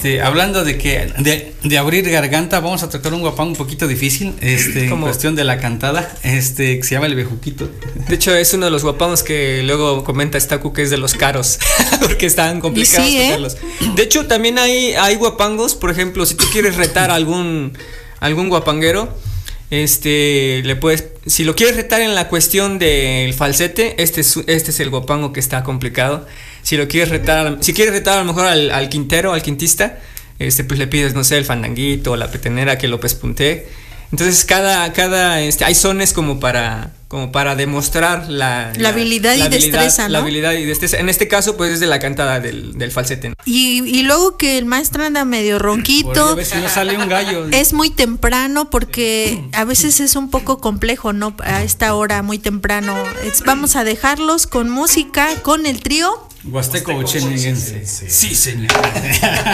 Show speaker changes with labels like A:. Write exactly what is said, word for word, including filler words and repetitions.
A: Este, hablando de que de, de abrir garganta, vamos a tocar un guapango un poquito difícil, este, en cuestión de la cantada, este, que se llama el bejuquito.
B: De hecho, es uno de los guapangos que luego comenta Staku que es de los caros, porque están complicados sí, tocarlos. ¿eh? De hecho, también hay, hay guapangos, por ejemplo, si tú quieres retar a algún, algún guapanguero, este, le puedes, si lo quieres retar en la cuestión del falsete, este es, este es el guapango que está complicado. Si lo quieres retar, si quieres retar a lo mejor al, al quintero, al quintista, este, pues le pides, no sé, el fandanguito o la petenera que lo pespunte. Entonces cada, cada, este, hay sones como para, como para demostrar la,
C: la, la habilidad la y habilidad, destreza, ¿no?
B: La habilidad y destreza. En este caso, pues es de la cantada del, del falsete, ¿no?
C: Y, y luego que el maestro anda medio ronquito.
A: A ver si no sale un gallo.
C: Es muy temprano porque a veces es un poco complejo, ¿no? A esta hora muy temprano. Es, vamos a dejarlos con música, con el trío
A: Huasteco Ochenense. Sí, señor.